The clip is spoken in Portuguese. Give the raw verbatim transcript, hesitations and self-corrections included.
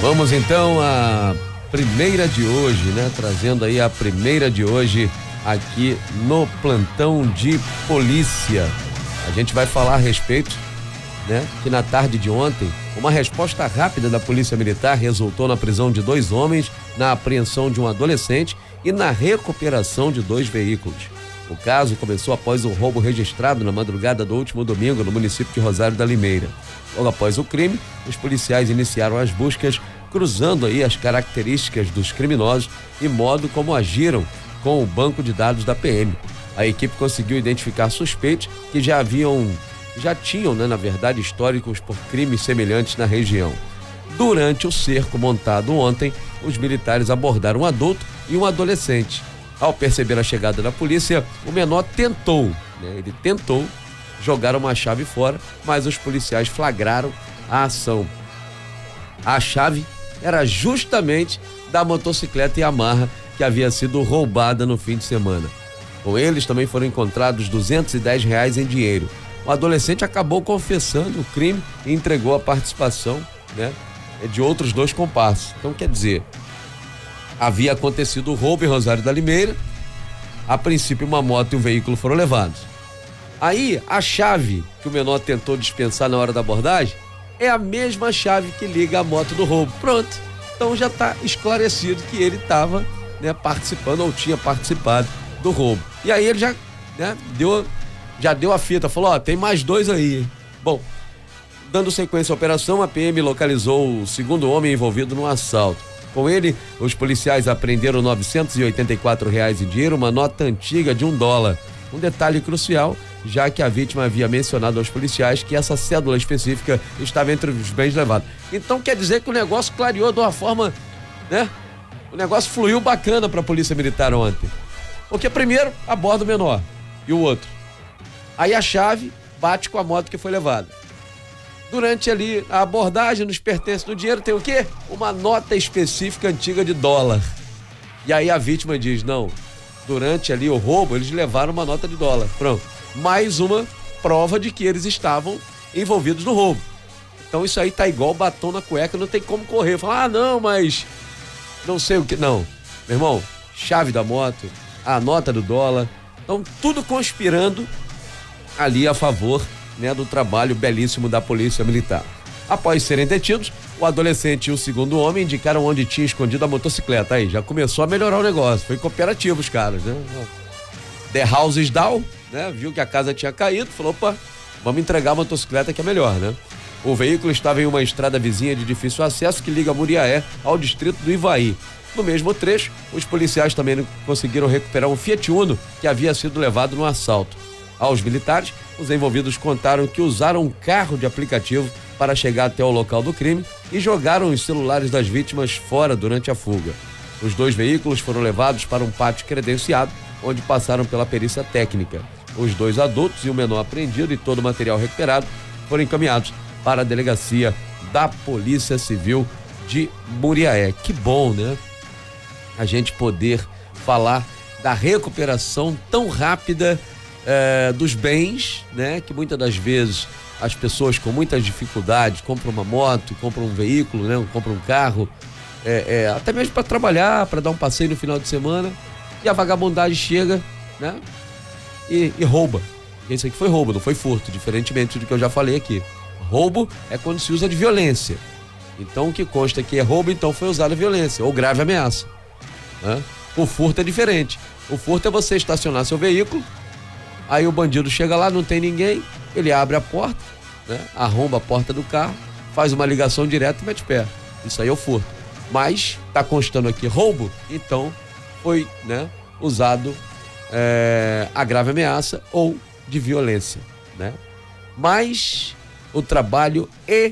Vamos então à primeira de hoje, né? Trazendo aí a primeira de hoje aqui no plantão de polícia. A gente vai falar a respeito, né? Que na tarde de ontem, uma resposta rápida da Polícia Militar resultou na prisão de dois homens, na apreensão de um adolescente e na recuperação de dois veículos. O caso começou após o roubo registrado na madrugada do último domingo no município de Rosário da Limeira. Logo após o crime, os policiais iniciaram as buscas, cruzando aí as características dos criminosos e modo como agiram com o banco de dados da P M. A equipe conseguiu identificar suspeitos que já haviam, já tinham, né, na verdade, históricos por crimes semelhantes na região. Durante o cerco montado ontem, os militares abordaram um adulto e um adolescente. Ao perceber a chegada da polícia, o menor tentou, né, ele tentou jogar uma chave fora, mas os policiais flagraram a ação. A chave era justamente da motocicleta Yamaha que havia sido roubada no fim de semana. Com eles também foram encontrados duzentos e dez reais em dinheiro. O adolescente acabou confessando o crime e entregou a participação, né, de outros dois comparsas. Então, quer dizer, havia acontecido o roubo em Rosário da Limeira. A princípio, uma moto e um veículo foram levados. Aí, a chave que o menor tentou dispensar na hora da abordagem é a mesma chave que liga a moto do roubo. Pronto. Então já está esclarecido que ele estava, né, participando ou tinha participado do roubo. E aí ele já, né, deu, já deu a fita, falou, ó, tem mais dois aí, hein? Bom, dando sequência à operação, a P M localizou o segundo homem envolvido no assalto. Com ele, os policiais apreenderam novecentos e oitenta e quatro reais em dinheiro, uma nota antiga de um dólar. Um detalhe crucial, já que a vítima havia mencionado aos policiais que essa cédula específica estava entre os bens levados. Então quer dizer que o negócio clareou de uma forma, né? O negócio fluiu bacana para a Polícia Militar ontem. Porque primeiro aborda o menor e o outro. Aí a chave bate com a moto que foi levada. Durante ali a abordagem nos pertences do dinheiro tem o quê? Uma nota específica antiga de dólar. E aí a vítima diz, não, durante ali o roubo eles levaram uma nota de dólar. Pronto. Mais uma prova de que eles estavam envolvidos no roubo. Então isso aí tá igual batom na cueca, não tem como correr. Falar, ah não, mas não sei o que. Não, meu irmão, chave da moto, a nota do dólar, então tudo conspirando ali a favor, né, do trabalho belíssimo da Polícia Militar. Após serem detidos, o adolescente e o segundo homem indicaram onde tinha escondido a motocicleta. Aí já começou a melhorar o negócio, foi cooperativo os caras, né? The house is down, né? Viu que a casa tinha caído, falou, opa, vamos entregar a motocicleta que é melhor, né? O veículo estava em uma estrada vizinha de difícil acesso que liga Muriaé ao distrito do Ivaí. No mesmo trecho, os policiais também conseguiram recuperar um Fiat Uno que havia sido levado no assalto. Aos militares, os envolvidos contaram que usaram um carro de aplicativo para chegar até o local do crime e jogaram os celulares das vítimas fora durante a fuga. Os dois veículos foram levados para um pátio credenciado, onde passaram pela perícia técnica. Os dois adultos e o menor apreendido e todo o material recuperado foram encaminhados para a delegacia da Polícia Civil de Muriaé. Que bom, né? A gente poder falar da recuperação tão rápida é, dos bens, né? Que muitas das vezes as pessoas com muitas dificuldades compram uma moto, compram um veículo, né? Compram um carro, é, é, até mesmo para trabalhar, para dar um passeio no final de semana, e a vagabundagem chega, né? E, e rouba. Isso aqui foi roubo, não foi furto, diferentemente do que eu já falei aqui. Roubo é quando se usa de violência. Então o que consta que é roubo, então foi usada violência ou grave ameaça, né? O furto é diferente. O furto é você estacionar seu veículo, aí o bandido chega lá, não tem ninguém, ele abre a porta, né? Arromba a porta do carro, faz uma ligação direta e mete pé. Isso aí é o furto. Mas tá constando aqui roubo, então foi, né, usado é, a grave ameaça ou de violência, né? Mas o trabalho